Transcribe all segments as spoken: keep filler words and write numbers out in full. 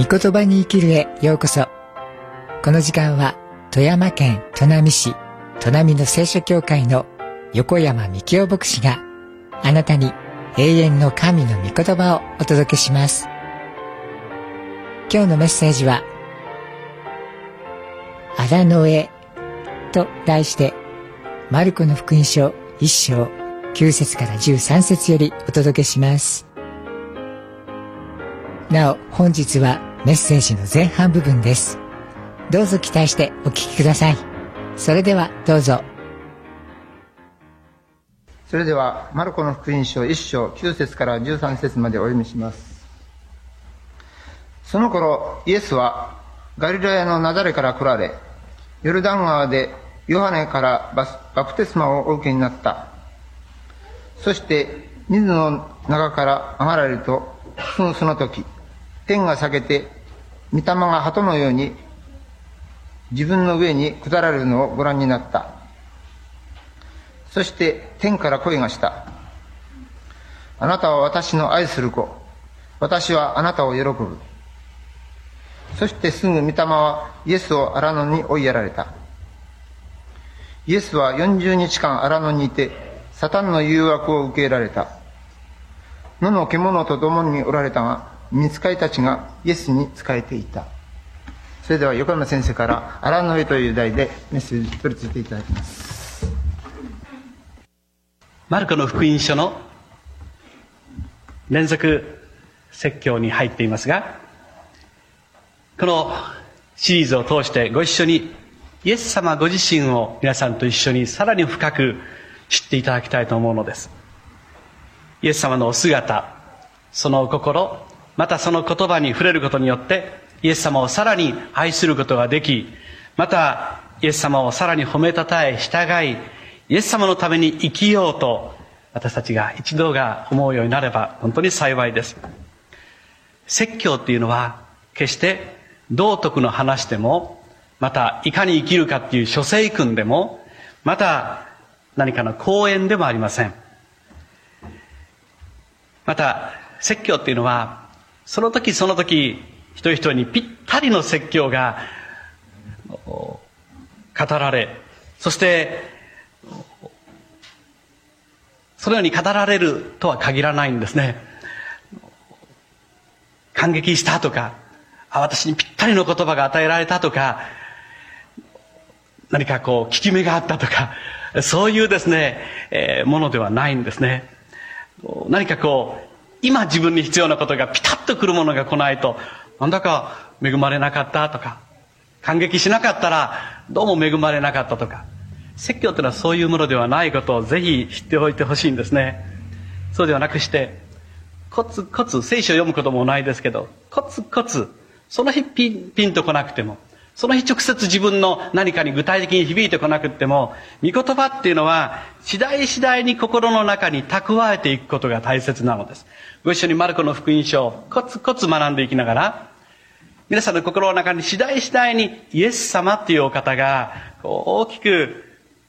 御言葉に生きるへようこそ。この時間は富山県砺波市砺波の聖書教会の横山幹夫牧師があなたに永遠の神の御言葉をお届けします。今日のメッセージは荒野へと題して、マルコの福音書いっ章きゅう節からじゅうさん節よりお届けします。なお本日はメッセージの前半部分です。どうぞ期待してお聞きください。それではどうぞ。 それではマルコの福音書いっ章きゅう節からじゅうさん節までお読みします。その頃イエスはガリラヤのナザレから来られ、ヨルダン川でヨハネからバプテスマをお受けになった。そして水の中から上がられると、すぐその時天が裂けて御霊が鳩のように自分の上に下られるのをご覧になった。そして天から声がした。あなたは私の愛する子、私はあなたを喜ぶ。そしてすぐ御霊はイエスを荒野に追いやられた。イエスはよんじゅうにちかん荒野にいて、サタンの誘惑を受け入れられた。野の獣と共におられたが、御使いたちがイエスに仕えていた。それでは横山先生から荒野へという題でメッセージ取り付いていただきます。 マルコの福音書の連続説教に入っていますが、このシリーズを通してご一緒にイエス様ご自身を皆さんと一緒にさらに深く知っていただきたいと思うのです。イエス様のお姿、そのお心、またその言葉に触れることによってイエス様をさらに愛することができ、またイエス様をさらに褒めたたえ従い、イエス様のために生きようと私たちが一度が思うようになれば本当に幸いです。説教っていうのは決して道徳の話でも、またいかに生きるかっていう書生訓でも、また何かの講演でもありません。また説教っていうのはその時その時一人一人にぴったりの説教が語られ、そしてそのように語られるとは限らないんですね。感激したとか、あ、私にぴったりの言葉が与えられたとか、何かこう効き目があったとか、そういうですね、えー、ものではないんですね。何かこう今自分に必要なことがピタッとくるものが来ないと、なんだか恵まれなかったとか、感激しなかったらどうも恵まれなかったとか、説教というのはそういうものではないことをぜひ知っておいてほしいんですね。そうではなくして、コツコツ、聖書を読むこともないですけど、コツコツ、その日ピン、ピンとこなくても、その日直接自分の何かに具体的に響いてこなくても、御言葉っていうのは次第次第に心の中に蓄えていくことが大切なのです。ご一緒にマルコの福音書をコツコツ学んでいきながら、皆さんの心の中に次第次第にイエス様っていうお方が大きく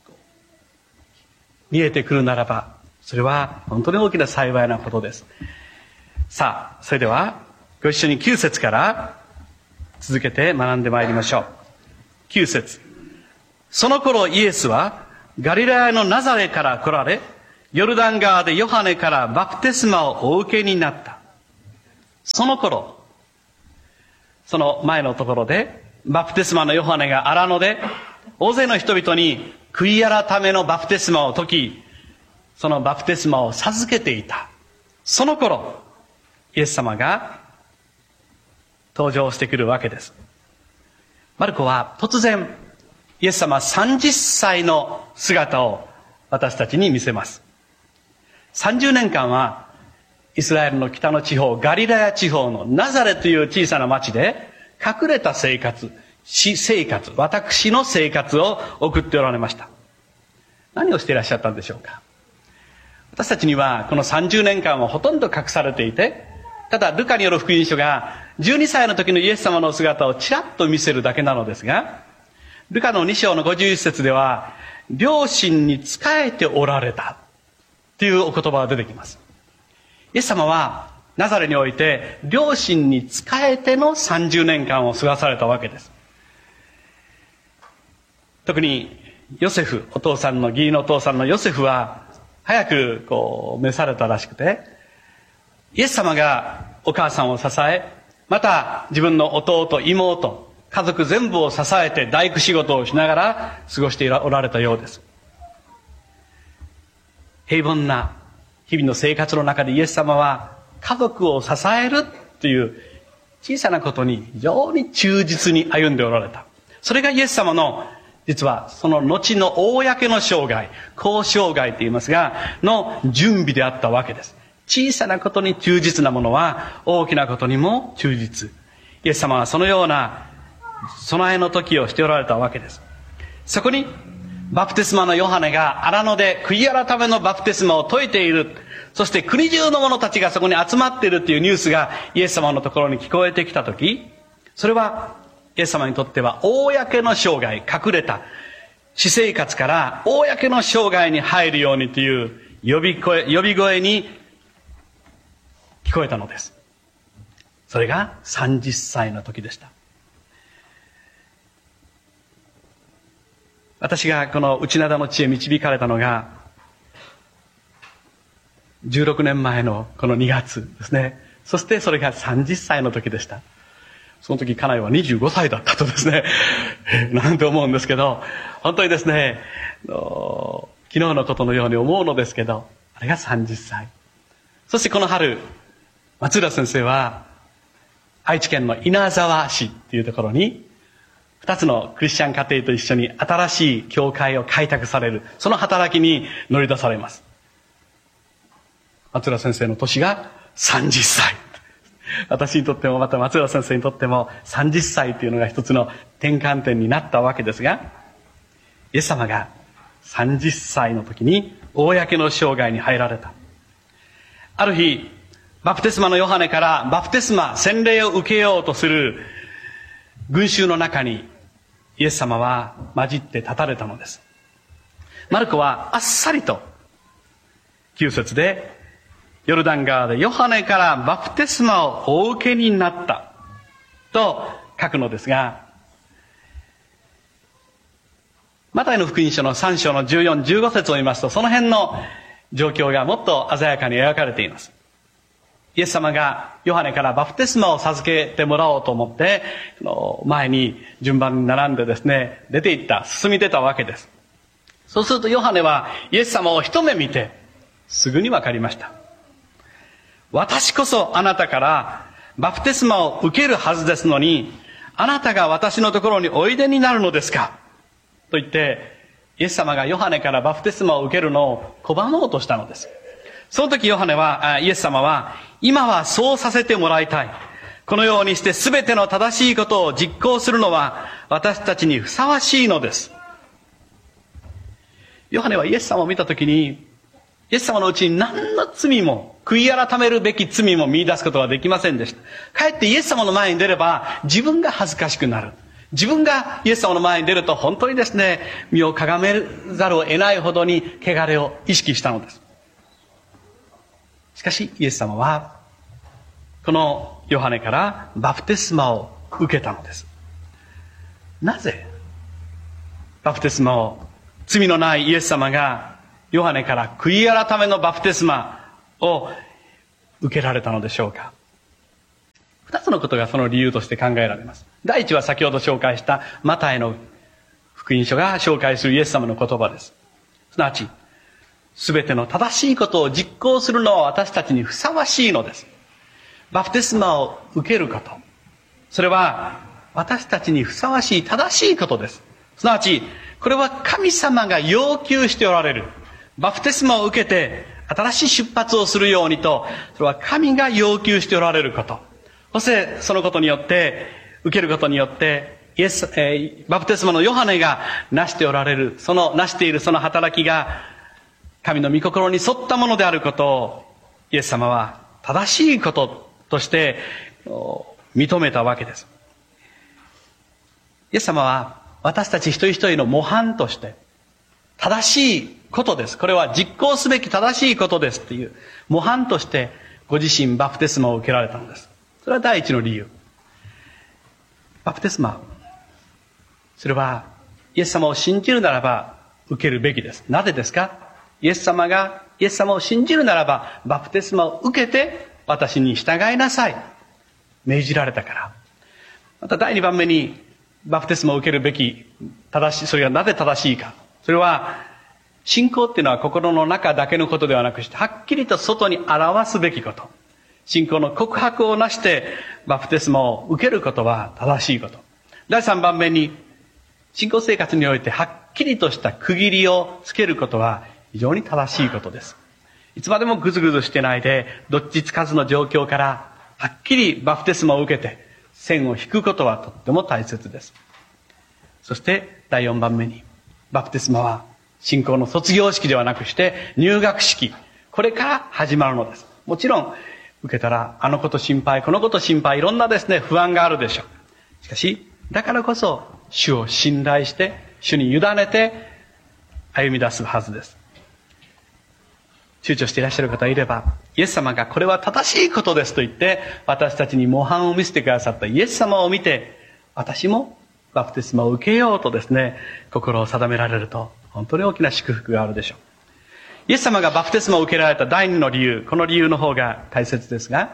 見えてくるならば、それは本当に大きな幸いなことです。さあ、それではご一緒にきゅう節から続けて学んでまいりましょう。きゅう節。その頃イエスはガリラヤのナザレから来られ、ヨルダン川でヨハネからバプテスマをお受けになった。その頃、その前のところでバプテスマのヨハネが荒野で大勢の人々に悔い改めのバプテスマを説き、そのバプテスマを授けていた。その頃イエス様が登場してくるわけです。マルコは突然イエス様さんじゅっさいの姿を私たちに見せます。さんじゅうねんかんはイスラエルの北の地方、ガリラヤ地方のナザレという小さな町で隠れた生活、私生活、私の生活を送っておられました。何をしていらっしゃったんでしょうか。私たちにはこのさんじゅうねんかんはほとんど隠されていて、ただルカによる福音書がじゅうにさいの時のイエス様の姿をちらっと見せるだけなのですが、ルカのに章のごじゅういち節では両親に仕えておられたというお言葉が出てきます。イエス様はナザレにおいて両親に仕えてのさんじゅうねんかんを過ごされたわけです。特にヨセフ、お父さんの義理のお父さんのヨセフは早くこう召されたらしくて、イエス様がお母さんを支え、また自分の弟、妹、家族全部を支えて大工仕事をしながら過ごしておられたようです。平凡な日々の生活の中でイエス様は家族を支えるという小さなことに非常に忠実に歩んでおられた。それがイエス様の実はその後の公の生涯、公生涯と言いますが、の準備であったわけです。小さなことに忠実なものは大きなことにも忠実。イエス様はそのような備えの時をしておられたわけです。そこにバプテスマのヨハネが荒野で悔い改めのバプテスマを説いている。そして国中の者たちがそこに集まっているというニュースがイエス様のところに聞こえてきたとき、それはイエス様にとっては公の生涯、隠れた私生活から公の生涯に入るようにという呼び声、呼び声に聞こえたのです。それがさんじゅっさいの時でした。私がこの内灘の地へ導かれたのがじゅうろくねんまえのこのにがつですね。そしてそれがさんじゅっさいの時でした。その時家内はにじゅうごさいだったとですね、なんて思うんですけど、本当にですね、昨日のことのように思うのですけど、あれがさんじゅっさい。そしてこの春、松浦先生は愛知県の稲沢市っていうところに二つのクリスチャン家庭と一緒に新しい教会を開拓される、その働きに乗り出されます。松浦先生の年がさんじゅっさい。私にとってもまた松浦先生にとってもさんじゅっさいというのが一つの転換点になったわけですが、イエス様がさんじゅっさいの時に公の生涯に入られた。ある日、バプテスマのヨハネからバプテスマ、洗礼を受けようとする群衆の中にイエス様は混じって立たれたのです。マルコはあっさりときゅう節で、ヨルダン川でヨハネからバプテスマをお受けになったと書くのですが、マタイの福音書のさん章のじゅうよん、じゅうご節を見ますと、その辺の状況がもっと鮮やかに描かれています。イエス様がヨハネからバプテスマを授けてもらおうと思って、前に順番に並んでですね、出て行った、進み出たわけです。そうするとヨハネはイエス様を一目見て、すぐにわかりました。私こそあなたからバプテスマを受けるはずですのに、あなたが私のところにおいでになるのですかと言って、イエス様がヨハネからバプテスマを受けるのを拒もうとしたのです。その時ヨハネは、イエス様は、今はそうさせてもらいたい。このようにして全ての正しいことを実行するのは私たちにふさわしいのです。ヨハネはイエス様を見た時に、イエス様のうちに何の罪も、悔い改めるべき罪も見出すことができませんでした。かえってイエス様の前に出れば、自分が恥ずかしくなる。自分がイエス様の前に出ると本当にですね、身をかがめざるを得ないほどに汚れを意識したのです。しかしイエス様はこのヨハネからバプテスマを受けたのです。なぜバプテスマを、罪のないイエス様がヨハネから悔い改めのバプテスマを受けられたのでしょうか。二つのことがその理由として考えられます。第一は先ほど紹介したマタイの福音書が紹介するイエス様の言葉です。すなわちすべての正しいことを実行するのは私たちにふさわしいのです。バプテスマを受けること、それは私たちにふさわしい正しいことです。すなわちこれは神様が要求しておられる。バプテスマを受けて新しい出発をするようにと、それは神が要求しておられること。そしてそのことによって、受けることによってイエス、えー、バプテスマのヨハネが成しておられる、その成しているその働きが神の御心に沿ったものであることをイエス様は正しいこととして認めたわけです。イエス様は私たち一人一人の模範として正しいことです。これは実行すべき正しいことですっていう模範としてご自身バプテスマを受けられたのです。それは第一の理由。バプテスマ、それはイエス様を信じるならば受けるべきです。なぜですか？イエス様がイエス様を信じるならばバプテスマを受けて私に従いなさい、命じられたから。また第二番目にバプテスマを受けるべき正しい、それがなぜ正しいか。それは信仰っていうのは心の中だけのことではなくして、はっきりと外に表すべきこと。信仰の告白をなしてバプテスマを受けることは正しいこと。第三番目に、信仰生活においてはっきりとした区切りをつけることは非常に正しいことです。いつまでもぐずぐずしてないで、どっちつかずの状況からはっきりバプテスマを受けて線を引くことはとっても大切です。そして第四番目に、バプテスマは信仰の卒業式ではなくして入学式、これから始まるのです。もちろん受けたらあのこと心配、このこと心配、いろんなですね不安があるでしょう。しかしだからこそ主を信頼して主に委ねて歩み出すはずです。躊躇していらっしゃる方いれば、イエス様がこれは正しいことですと言って私たちに模範を見せてくださったイエス様を見て、私もバプテスマを受けようとですね心を定められると、本当に大きな祝福があるでしょう。イエス様がバプテスマを受けられた第二の理由、この理由の方が大切ですが、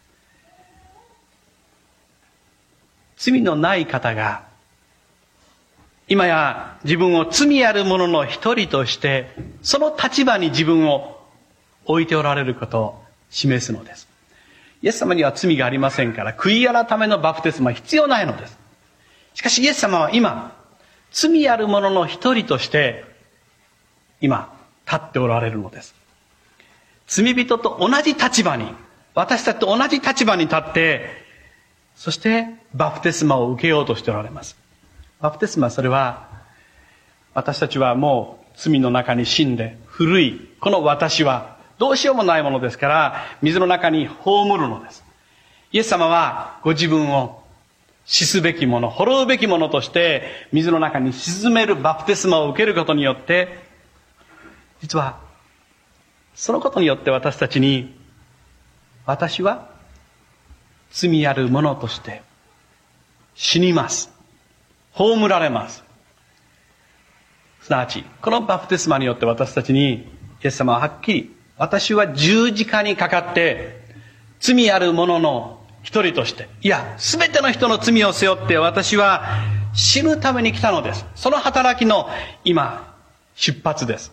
罪のない方が今や自分を罪ある者の一人としてその立場に自分を置いておられることを示すのです。イエス様には罪がありませんから、悔い改めのバプテスマは必要ないのです。しかしイエス様は今、罪ある者の一人として今立っておられるのです。罪人と同じ立場に、私たちと同じ立場に立って、そしてバプテスマを受けようとしておられます。バプテスマ、それは私たちはもう罪の中に死んで古いこの私はどうしようもないものですから、水の中に葬るのです。イエス様はご自分を死すべきもの、滅うべきものとして水の中に沈めるバプテスマを受けることによって、実はそのことによって私たちに、私は罪ある者として死にます、葬られます。すなわちこのバプテスマによって私たちにイエス様ははっきり、私は十字架にかかって罪ある者の一人として、いや全ての人の罪を背負って私は死ぬために来たのです。その働きの今出発です。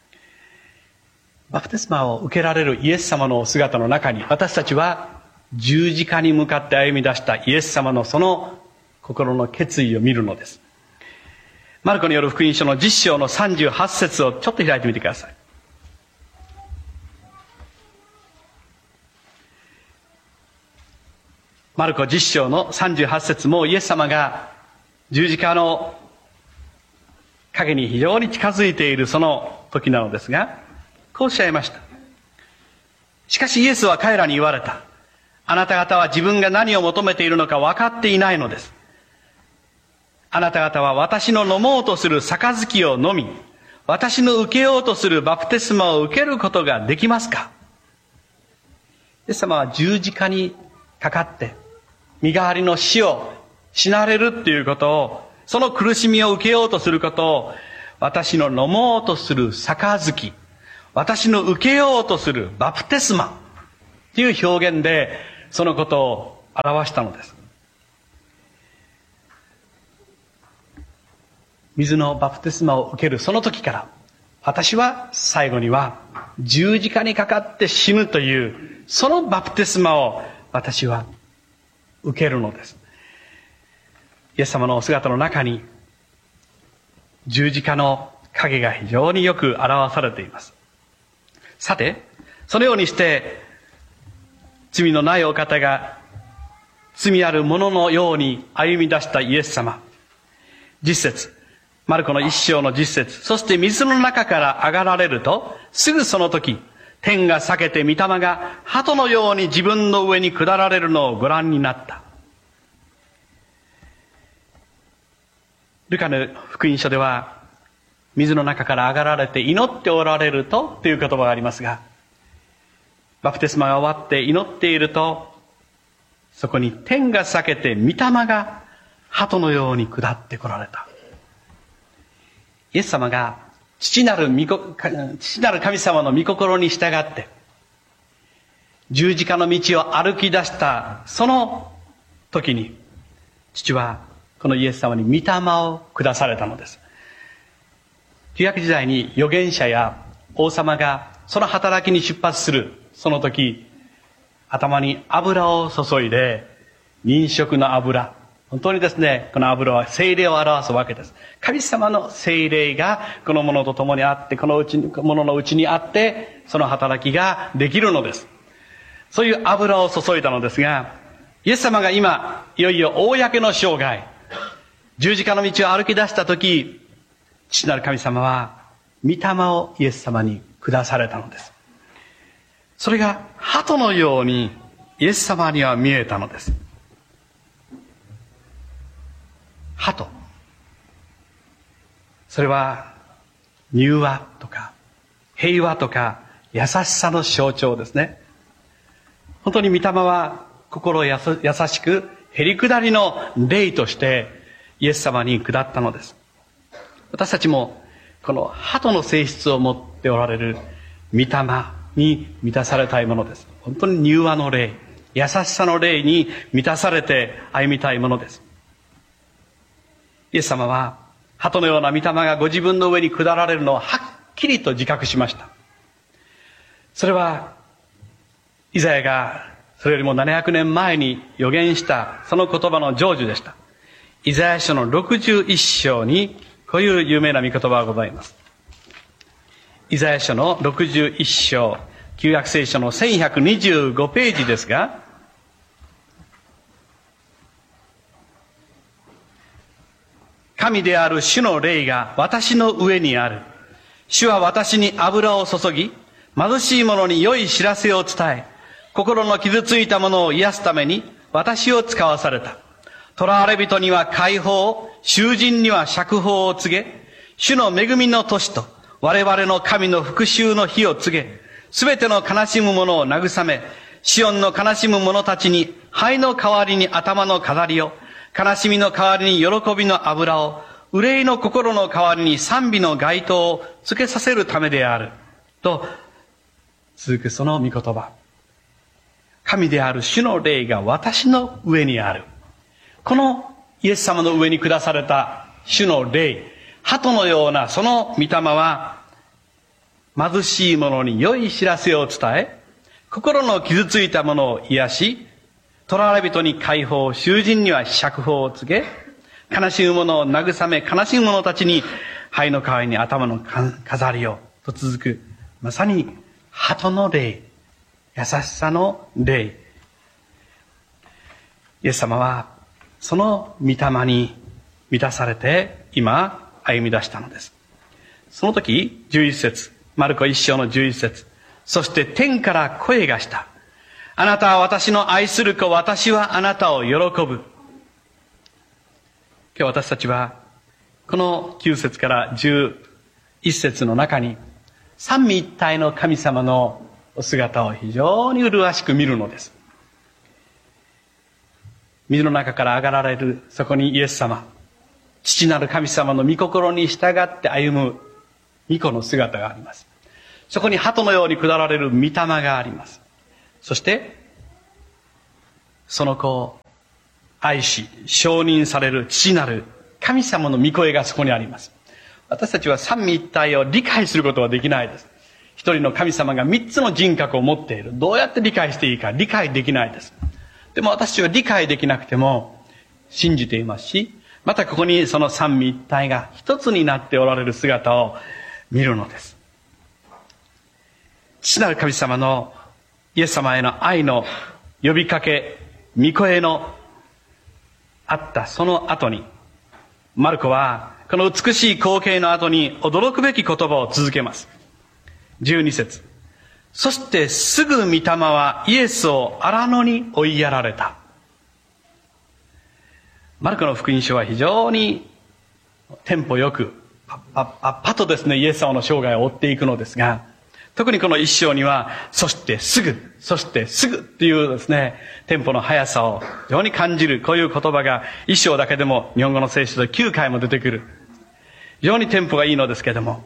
バプテスマを受けられるイエス様のお姿の中に、私たちは十字架に向かって歩み出したイエス様のその心の決意を見るのです。マルコによる福音書のじゅっ章のさんじゅうはち節をちょっと開いてみてください。マルコじゅっ章のさんじゅうはち節もイエス様が十字架の影に非常に近づいているその時なのですが、こうおっしゃいました。しかしイエスは彼らに言われた。あなた方は自分が何を求めているのか分かっていないのです。あなた方は私の飲もうとする杯を飲み、私の受けようとするバプテスマを受けることができますか？イエス様は十字架にかかって身代わりの死を死なれるっていうことを、その苦しみを受けようとすることを、私の飲もうとする杯、私の受けようとするバプテスマという表現でそのことを表したのです。水のバプテスマを受けるその時から、私は最後には十字架にかかって死ぬというそのバプテスマを私は受けるのです。イエス様のお姿の中に十字架の影が非常によく表されています。さて、そのようにして罪のないお方が罪ある者のように歩み出したイエス様。じゅっ節、マルコの一章のじゅっ節、そして水の中から上がられると、すぐその時、天が裂けて御霊が鳩のように自分の上に下られるのをご覧になった。ルカの福音書では、水の中から上がられて祈っておられるとという言葉がありますが、 バプテスマが終わって祈っていると、そこに天が裂けて御霊が鳩のように下ってこられた。イエス様が父なる御こ、父なる神様の御心に従って、十字架の道を歩き出したその時に、父はこのイエス様に御霊を下されたのです。旧約時代に預言者や王様がその働きに出発するその時、頭に油を注いで、忍食の油、本当にですね、この油は聖霊を表すわけです。神様の聖霊がこのものと共にあって、このうちもののうちにあって、その働きができるのです。そういう油を注いだのですが、イエス様が今、いよいよ公の生涯、十字架の道を歩き出したとき、父なる神様は、御霊をイエス様に下されたのです。それが鳩のようにイエス様には見えたのです。鳩。それは、柔和とか、平和とか、優しさの象徴ですね。本当に御霊は、心優しく、へりくだりの霊として、イエス様に下ったのです。私たちも、この鳩の性質を持っておられる御霊に満たされたいものです。本当に柔和の霊、優しさの霊に満たされて歩みたいものです。イエス様は、鳩のような御霊がご自分の上に下られるのをはっきりと自覚しました。それは、イザヤがそれよりもななひゃくねんまえに予言したその言葉の成就でした。イザヤ書のろくじゅういっ章にこういう有名な御言葉がございます。イザヤ書のろくじゅういっ章、旧約聖書のせんひゃくにじゅうごページですが、神である主の霊が私の上にある。主は私に油を注ぎ、貧しい者に良い知らせを伝え、心の傷ついた者を癒すために私を使わされた。囚われ人には解放、囚人には釈放を告げ、主の恵みの年と我々の神の復讐の日を告げ、すべての悲しむ者を慰め、シオンの悲しむ者たちに灰の代わりに頭の飾りを、悲しみの代わりに喜びの油を、憂いの心の代わりに賛美の街灯をつけさせるためである。と、続くその御言葉。神である主の霊が私の上にある。このイエス様の上に下された主の霊、鳩のようなその御霊は、貧しい者に良い知らせを伝え、心の傷ついた者を癒し、囚われ人に解放、囚人には釈放を告げ、悲しむ者を慰め、悲しむ者たちに灰の代わりに頭の飾りを、と続く、まさに鳩の霊、優しさの霊。イエス様はその御霊に満たされて今歩み出したのです。その時じゅういっ節、マルコいっ章のじゅういっ節、そして天から声がした。あなたは私の愛する子、私はあなたを喜ぶ。今日私たちはこのきゅう節からじゅういっ節の中に三位一体の神様のお姿を非常に麗しく見るのです。水の中から上がられるそこにイエス様、父なる神様の御心に従って歩む御子の姿があります。そこに鳩のように下られる御霊があります。そしてその子を愛し承認される父なる神様の御声がそこにあります。私たちは三位一体を理解することはできないです。一人の神様が三つの人格を持っている。どうやって理解していいか理解できないです。でも私たちは理解できなくても信じていますし、またここにその三位一体が一つになっておられる姿を見るのです。父なる神様のイエス様への愛の呼びかけ、御声のあったその後に、マルコはこの美しい光景の後に驚くべき言葉を続けます。じゅうに節、そしてすぐ御霊はイエスを荒野に追いやられた。マルコの福音書は非常にテンポよくパッパッパッパとですねイエス様の生涯を追っていくのですが、 特にこの一章には、そしてすぐ、そしてすぐっていうですね、テンポの速さを非常に感じる、こういう言葉が一章だけでも日本語の聖書できゅうかいも出てくる。非常にテンポがいいのですけれども、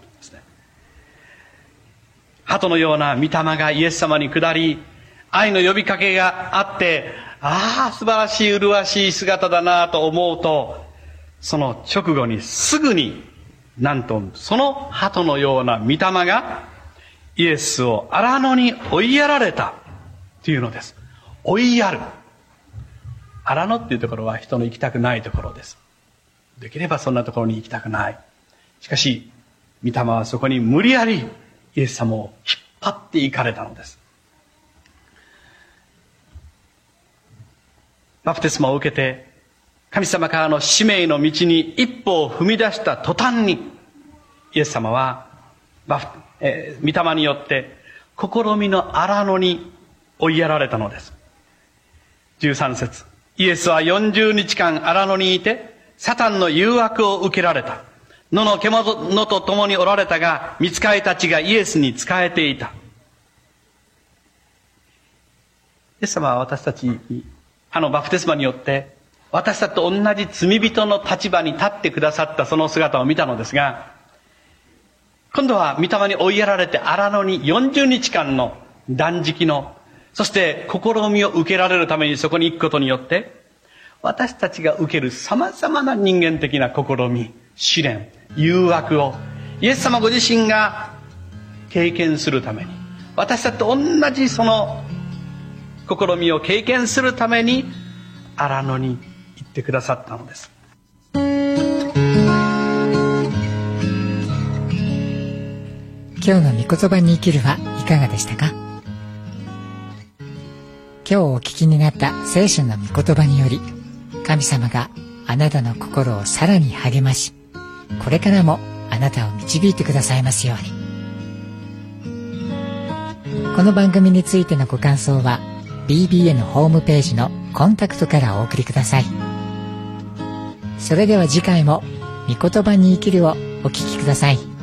鳩のような御霊がイエス様に下り、愛の呼びかけがあって、ああ、素晴らしい麗しい姿だなと思うと、その直後にすぐに、なんとその鳩のような御霊がイエスを荒野に追いやられたというのです。追いやる。荒野っていうところは人の行きたくないところです。できればそんなところに行きたくない。しかし、御霊はそこに無理やりイエス様を引っ張っていかれたのです。バプテスマを受けて、神様からの使命の道に一歩を踏み出した途端に、イエス様は、バプえー、御霊によって、試みの荒野に追いやられたのです。じゅうさん節。イエスはよんじゅうにちかん荒野にいて、サタンの誘惑を受けられた。野の獣と共におられたが、御使いたちがイエスに仕えていた。イエス様は私たちに、あのバプテスマによって、私たちと同じ罪人の立場に立ってくださったその姿を見たのですが、今度は御霊に追いやられて荒野によんじゅうにちかんの断食の、そして試みを受けられるためにそこに行くことによって、私たちが受ける様々な人間的な試み、試練、誘惑をイエス様ご自身が経験するために、私たちと同じその試みを経験するために荒野に行ってくださったのです。 今日の御言葉に生きるはいかがでしたか？今日お聞きになった聖書の御言葉により、神様があなたの心をさらに励まし、これからもあなたを導いてくださいますように。この番組についてのご感想は ビービーエヌ ホームページのコンタクトからお送りください。それでは次回も御言葉に生きるをお聞きください。